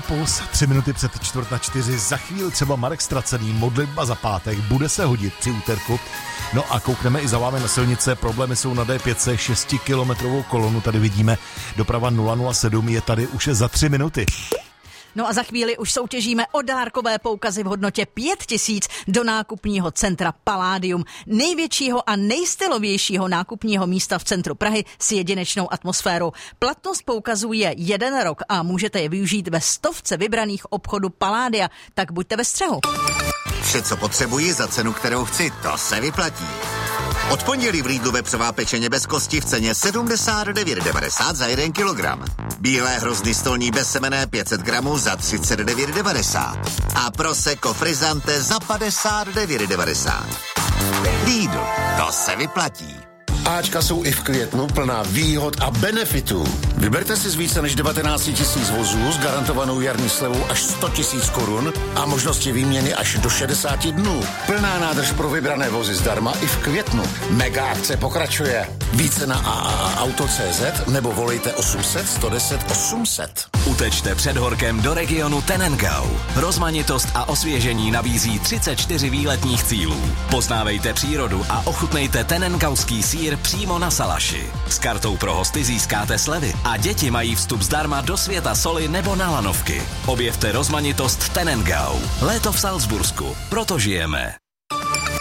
Puls, 3 minuty před 3:45, za chvíli třeba Marek Stracený, modlitba za pátek, bude se hodit při úterku. No a koukneme i za vámi na silnice, problémy jsou na D5, 6kilometrovou kolonu, tady vidíme, doprava 007 je tady už za 3 minuty. No a za chvíli už soutěžíme o dárkové poukazy v hodnotě 5000 do nákupního centra Palladium, největšího a nejstylovějšího nákupního místa v centru Prahy s jedinečnou atmosférou. Platnost poukazů je 1 rok a můžete je využít ve 100 vybraných obchodů Palladia, tak buďte ve střehu. Vše, co potřebuji za cenu, kterou chci, to se vyplatí. Od pondělí v Lidlu vepřová pečeně bez kosti v ceně 79,90 za 1 kilogram. Bílé hrozny stolní bezsemenné 500 gramů za 39,90. A prosecco frizzante za 59,90. Lidl, to se vyplatí. Ačka jsou i v květnu plná výhod a benefitů. Vyberte si z více než 19 000 vozů s garantovanou jarní slevou až 100 000 korun a možnosti výměny až do 60 dnů. Plná nádrž pro vybrané vozy zdarma i v květnu. Mega akce pokračuje. Více na AAAuto.cz nebo volejte 800 110 800. Utečte před horkem do regionu Tenengau. Rozmanitost a osvěžení nabízí 34 výletních cílů. Poznávejte přírodu a ochutnejte tenengauský sýr přímo na salaši. S kartou pro hosty získáte slevy a děti mají vstup zdarma do světa soli nebo na lanovky. Objevte rozmanitost Tenengau. Léto v Salzbursku. Proto žijeme.